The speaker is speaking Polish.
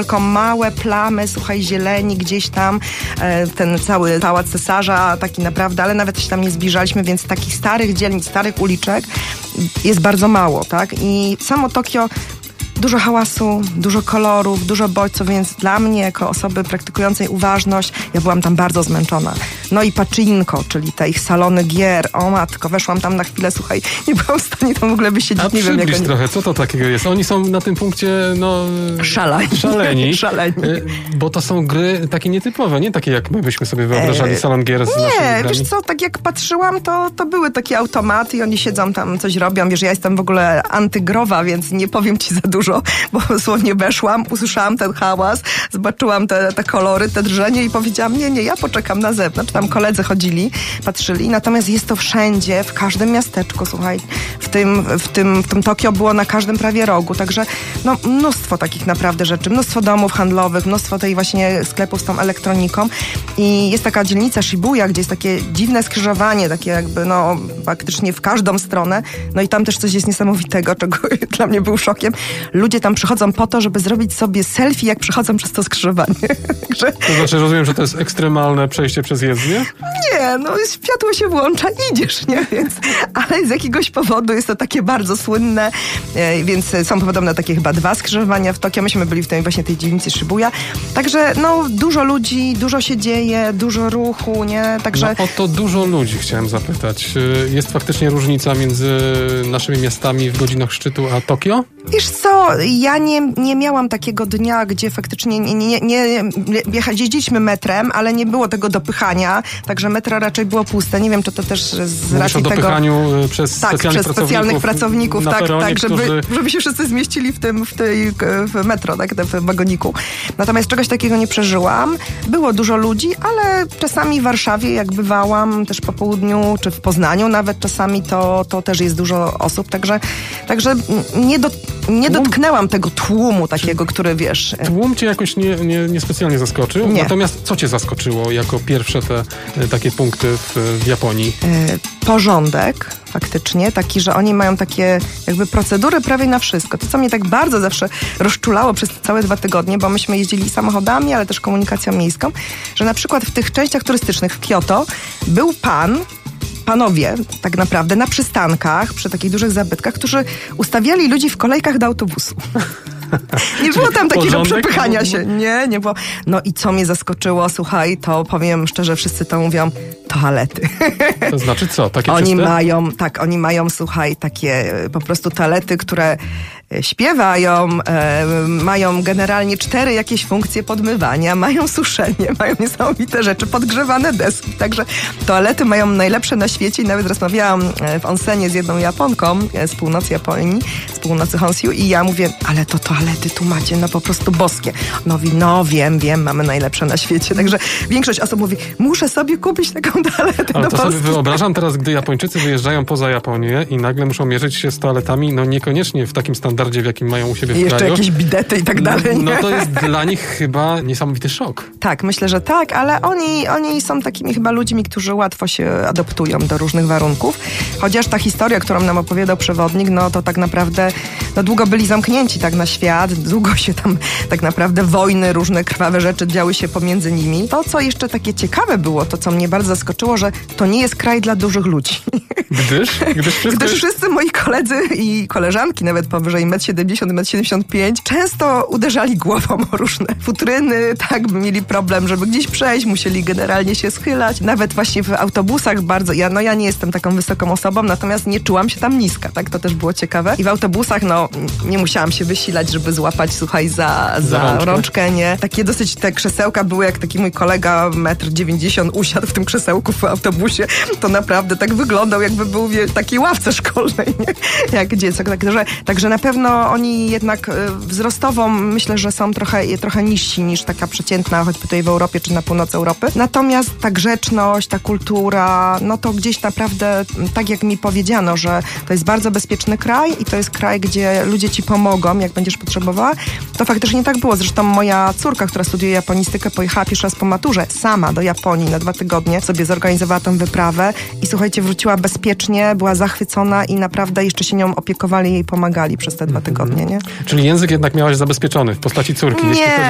tylko małe plamy, słuchaj, zieleni gdzieś tam, ten cały pałac cesarza, taki naprawdę, ale nawet się tam nie zbliżaliśmy, więc takich starych dzielnic, starych uliczek jest bardzo mało, tak? I samo Tokio, dużo hałasu, dużo kolorów, dużo bodźców, więc dla mnie, jako osoby praktykującej uważność, ja byłam tam bardzo zmęczona. No i pachinko, czyli te ich salony gier, o matko, weszłam tam na chwilę, słuchaj, nie byłam w stanie tam w ogóle wysiedzieć. A nie wiem, jak trochę, co to takiego jest? Oni są na tym punkcie, no... Szaleni. Bo to są gry takie nietypowe, nie takie, jak my byśmy sobie wyobrażali salon gier z naszymi grami. Nie, wiesz co, tak jak patrzyłam, to były takie automaty i oni siedzą tam, coś robią. Wiesz, ja jestem w ogóle antygrowa, więc nie powiem ci za dużo, bo dosłownie weszłam, usłyszałam ten hałas, zobaczyłam te kolory, te drżenie i powiedziałam, nie, ja poczekam na zewnątrz. Tam koledzy chodzili, patrzyli, natomiast jest to wszędzie, w każdym miasteczku, słuchaj, w tym Tokio było na każdym prawie rogu, także no mnóstwo takich naprawdę rzeczy, mnóstwo domów handlowych, mnóstwo tej właśnie sklepów z tą elektroniką i jest taka dzielnica Shibuya, gdzie jest takie dziwne skrzyżowanie, takie jakby no faktycznie w każdą stronę, no i tam też coś jest niesamowitego, czego dla mnie był szokiem. Ludzie tam przychodzą po to, żeby zrobić sobie selfie, jak przechodzą przez to skrzyżowanie. To znaczy, rozumiem, że to jest ekstremalne przejście przez jezdnię? Nie, no światło się włącza i idziesz, nie? Więc, ale z jakiegoś powodu jest to takie bardzo słynne, więc są podobne takie chyba 2 skrzyżowania w Tokio. Myśmy byli w tej właśnie tej dzielnicy Shibuya. Także no dużo ludzi, dużo się dzieje, dużo ruchu, nie? Także... No o to dużo ludzi chciałem zapytać. Jest faktycznie różnica między naszymi miastami w godzinach szczytu a Tokio? Wiesz co, ja nie miałam takiego dnia, gdzie faktycznie nie jeździliśmy metrem, ale nie było tego dopychania, także metro raczej było puste. Nie wiem, czy to też z racji o tego... dopychaniu przez specjalnych pracowników, tak, peronie, żeby się wszyscy zmieścili w metro, tak, w wagoniku. Natomiast czegoś takiego nie przeżyłam. Było dużo ludzi, ale czasami w Warszawie, jak bywałam, też po południu, czy w Poznaniu nawet czasami, to też jest dużo osób, także nie dotknęłam tego tłumu takiego, który wiesz... Tłum cię jakoś niespecjalnie zaskoczył? Nie. Natomiast co cię zaskoczyło jako pierwsze te takie punkty w Japonii? Porządek faktycznie, taki, że oni mają takie jakby procedury prawie na wszystko. To, co mnie tak bardzo zawsze rozczulało przez całe 2 tygodnie, bo myśmy jeździli samochodami, ale też komunikacją miejską, że na przykład w tych częściach turystycznych w Kyoto był panowie tak naprawdę na przystankach, przy takich dużych zabytkach, którzy ustawiali ludzi w kolejkach do autobusu. Nie było tam takiego przepychania się. Nie było. No i co mnie zaskoczyło, słuchaj, to powiem szczerze, wszyscy to mówią, toalety. To znaczy co? Takie oni mają, słuchaj, takie po prostu toalety, które śpiewają, mają generalnie 4 jakieś funkcje podmywania, mają suszenie, mają niesamowite rzeczy, podgrzewane deski, także toalety mają najlepsze na świecie i nawet rozmawiałam w onsenie z jedną Japonką z północy Japonii, z północy Honshu i ja mówię, ale to toalety tu macie, no po prostu boskie. No wiem, mamy najlepsze na świecie, także większość osób mówi, muszę sobie kupić taką toaletę. Ale to sobie wyobrażam teraz, gdy Japończycy wyjeżdżają poza Japonię i nagle muszą mierzyć się z toaletami, no niekoniecznie w takim standardzie, w jakim mają u siebie w kraju. Jeszcze jakieś bidety i tak dalej. No to jest dla nich chyba niesamowity szok. Tak, myślę, że tak, ale oni są takimi chyba ludźmi, którzy łatwo się adaptują do różnych warunków. Chociaż ta historia, którą nam opowiadał przewodnik, no to tak naprawdę długo byli zamknięci tak na świat, długo się tam tak naprawdę wojny, różne krwawe rzeczy działy się pomiędzy nimi. To, co jeszcze takie ciekawe było, to co mnie bardzo zaskoczyło, że to nie jest kraj dla dużych ludzi. Gdyż wszyscy moi koledzy i koleżanki, nawet powyżej 1,70 m, 1,75 m, często uderzali głową o różne futryny, tak, by mieli problem, żeby gdzieś przejść, musieli generalnie się schylać. Nawet właśnie w autobusach bardzo, ja nie jestem taką wysoką osobą, natomiast nie czułam się tam niska, tak, to też było ciekawe. I w autobusach, nie musiałam się wysilać, żeby złapać, słuchaj, za rączkę, nie. Takie dosyć te krzesełka były, jak taki mój kolega 1,90 m usiadł w tym krzesełku w autobusie, to naprawdę tak wyglądał, jakby był w takiej ławce szkolnej, nie? Jak dziecko. Także na pewno oni jednak wzrostowo myślę, że są trochę niżsi niż taka przeciętna, choćby tutaj w Europie czy na północy Europy. Natomiast ta grzeczność, ta kultura, no to gdzieś naprawdę, tak jak mi powiedziano, że to jest bardzo bezpieczny kraj i to jest kraj, gdzie ludzie ci pomogą, jak będziesz potrzebowała, to faktycznie tak było. Zresztą moja córka, która studiuje japonistykę, pojechała pierwszy raz po maturze sama do Japonii na 2 tygodnie, sobie zorganizowała tę wyprawę i słuchajcie, wróciła bezpiecznie, była zachwycona i naprawdę jeszcze się nią opiekowali i jej pomagali przez te 2 tygodnie, nie? Czyli język jednak miałaś zabezpieczony w postaci córki. Nie,